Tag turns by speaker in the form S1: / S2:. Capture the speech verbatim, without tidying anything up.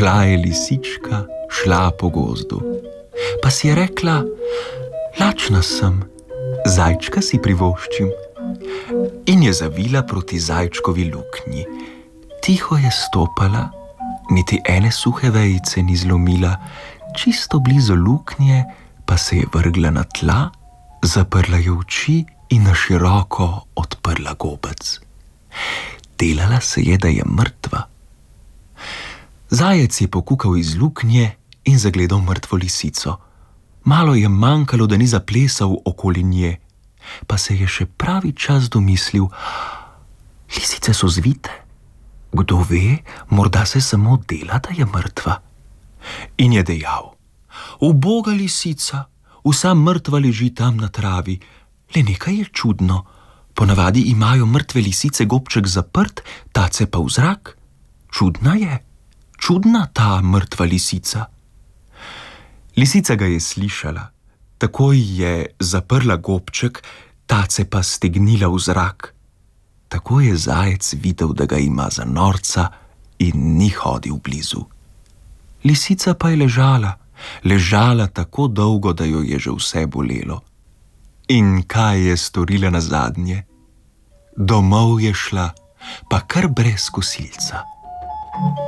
S1: Šla je lisička, šla po gozdu. Pa si je rekla: lačna sem, zajčka si privoščim. In je zavila proti zajčkovi luknji. Tiho je stopala, niti ene suhe vejice ni zlomila, čisto blizu luknje pa se je vrgla na tla, zaprla je oči in na široko odprla gobec. Delala se je, da je mrtva. Zajec je pokukal iz luknje in zagledal mrtvo lisico. Malo je manjkalo, da ni zaplesal okoli nje, pa se je še pravi čas domislil: lisice so zvite. Kdo ve, morda se samo dela, da je mrtva. In je dejal: uboga lisica, vsa mrtva leži tam na travi. Le nekaj je čudno. Ponavadi imajo mrtve lisice gobček zaprt, tace pa v zrak. Čudna je, čudna ta mrtva lisica. Lisica ga je slišala, takoj je zaprla gobček, tace pa stegnila v zrak. Tako je zajec videl, da ga ima za norca, in ni hodil blizu. Lisica pa je ležala, ležala tako dolgo, da jo je že vse bolelo. In kaj je storila nazadnje? Domov je šla, pa kar brez kosilca.